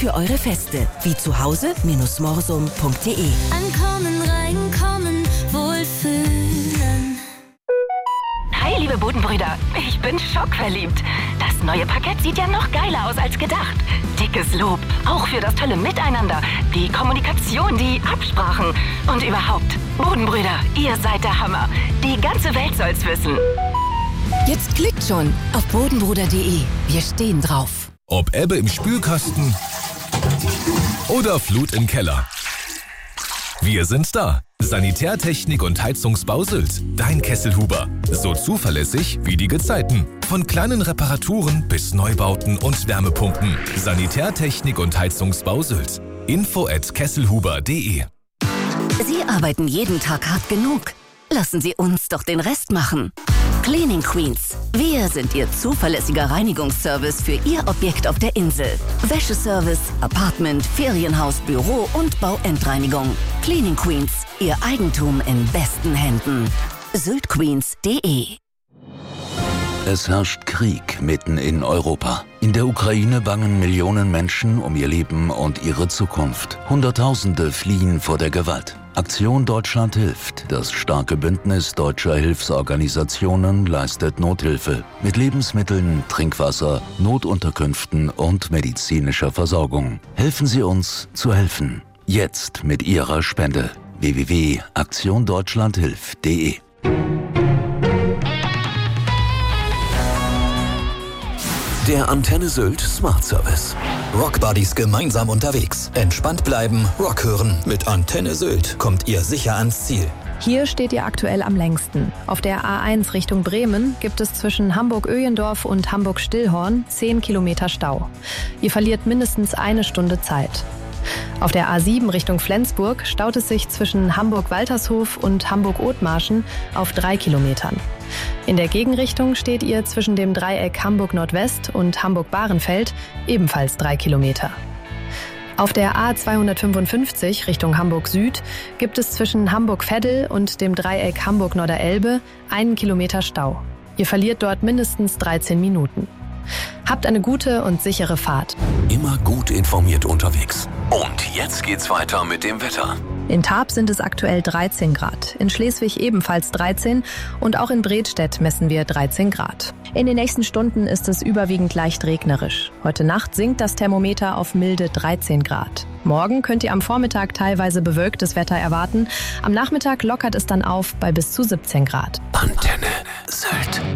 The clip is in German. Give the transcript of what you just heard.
für eure Feste. Wie zu Hause-morsum.de. Ankommen, reinkommen, wohlfühlen. Hi, liebe Bodenbrüder. Ich bin schockverliebt. Das neue Parkett sieht ja noch geiler aus als gedacht. Dickes Lob, auch für das tolle Miteinander, die Kommunikation, die Absprachen und überhaupt. Bodenbrüder, ihr seid der Hammer. Die ganze Welt soll's wissen. Jetzt klickt schon auf bodenbruder.de. Wir stehen drauf. Ob Ebbe im Spülkasten oder Flut im Keller. Wir sind da. Sanitärtechnik und Heizungsbau Sylt. Dein Kesselhuber. So zuverlässig wie die Gezeiten. Von kleinen Reparaturen bis Neubauten und Wärmepumpen. Sanitärtechnik und Heizungsbau Sylt. info@kesselhuber.de. Sie arbeiten jeden Tag hart genug. Lassen Sie uns doch den Rest machen. Cleaning Queens. Wir sind Ihr zuverlässiger Reinigungsservice für Ihr Objekt auf der Insel. Wäscheservice, Apartment, Ferienhaus, Büro und Bauendreinigung. Cleaning Queens. Ihr Eigentum in besten Händen. syltqueens.de. Es herrscht Krieg mitten in Europa. In der Ukraine bangen Millionen Menschen um ihr Leben und ihre Zukunft. Hunderttausende fliehen vor der Gewalt. Aktion Deutschland hilft. Das starke Bündnis deutscher Hilfsorganisationen leistet Nothilfe mit Lebensmitteln, Trinkwasser, Notunterkünften und medizinischer Versorgung. Helfen Sie uns zu helfen. Jetzt mit Ihrer Spende. www.aktiondeutschlandhilft.de. Der Antenne Sylt Smart Service. Rockbuddies gemeinsam unterwegs. Entspannt bleiben, Rock hören. Mit Antenne Sylt kommt ihr sicher ans Ziel. Hier steht ihr aktuell am längsten. Auf der A1 Richtung Bremen gibt es zwischen Hamburg-Öjendorf und Hamburg-Stillhorn 10 Kilometer Stau. Ihr verliert mindestens eine Stunde Zeit. Auf der A7 Richtung Flensburg staut es sich zwischen Hamburg-Waltershof und Hamburg-Othmarschen auf 3 Kilometern. In der Gegenrichtung steht ihr zwischen dem Dreieck Hamburg-Nordwest und Hamburg-Bahrenfeld ebenfalls 3 Kilometer. Auf der A255 Richtung Hamburg-Süd gibt es zwischen Hamburg-Veddel und dem Dreieck Hamburg-Norderelbe 1 Kilometer Stau. Ihr verliert dort mindestens 13 Minuten. Habt eine gute und sichere Fahrt. Immer gut informiert unterwegs. Und jetzt geht's weiter mit dem Wetter. In Tarp sind es aktuell 13 Grad, in Schleswig ebenfalls 13 und auch in Bredstedt messen wir 13 Grad. In den nächsten Stunden ist es überwiegend leicht regnerisch. Heute Nacht sinkt das Thermometer auf milde 13 Grad. Morgen könnt ihr am Vormittag teilweise bewölktes Wetter erwarten. Am Nachmittag lockert es dann auf bei bis zu 17 Grad. Antenne Sylt.